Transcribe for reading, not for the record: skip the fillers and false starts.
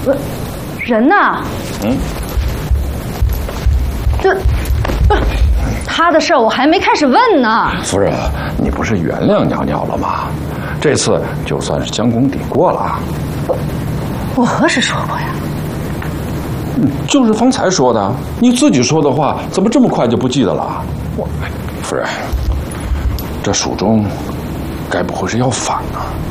人呢？这不是他的事儿，我还没开始问呢。 夫人，你不是原谅娘娘了吗？这次就算是将功抵过了。 我何时说过呀？ 就是方才说的。你自己说的话，怎么这么快就不记得了？夫人，这蜀中该不会是要反啊？